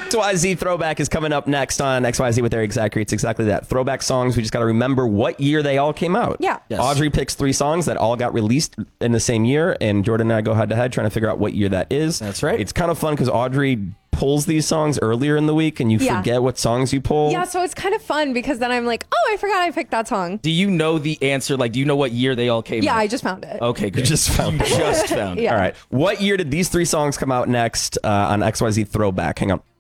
XYZ Throwback is coming up next on XYZ with Eric Zachary. It's exactly that. Throwback songs. We just got to remember what year they all came out. Yeah. Yes. Audrey picks 3 songs that all got released in the same year, and Jordan and I go head to head trying to figure out what year that is. That's right. It's kind of fun because Audrey pulls these songs earlier in the week, and you forget what songs you pull. Yeah, so it's kind of fun because then I'm like, oh, I forgot I picked that song. Do you know the answer? Like, do you know what year they all came out? Yeah, I just found it. Okay, good. You just found it. Just found it. Yeah. All right. What year did these 3 songs come out next on XYZ Throwback? Hang on.